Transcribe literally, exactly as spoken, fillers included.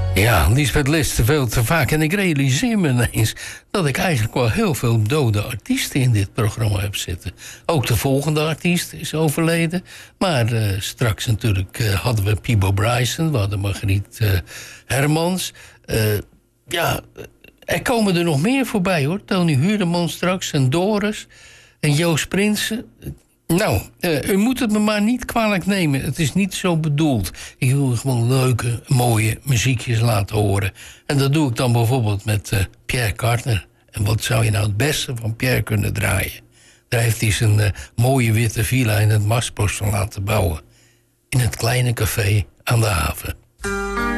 Ja, Liesbeth List te veel te vaak. En ik realiseer me ineens dat ik eigenlijk wel heel veel dode artiesten in dit programma heb zitten. Ook de volgende artiest is overleden. Maar uh, straks natuurlijk uh, hadden we Peabo Bryson. We hadden Margriet uh, Hermans. Uh, ja, er komen er nog meer voorbij hoor. Tony Huurdeman straks en Doris en Joost Prinsen. Nou, uh, u moet het me maar niet kwalijk nemen. Het is niet zo bedoeld. Ik wil gewoon leuke, mooie muziekjes laten horen. En dat doe ik dan bijvoorbeeld met uh, Pierre Cardin. En wat zou je nou het beste van Pierre kunnen draaien? Daar heeft hij zijn uh, mooie witte villa in het Marsbos van laten bouwen. In het kleine café aan de haven.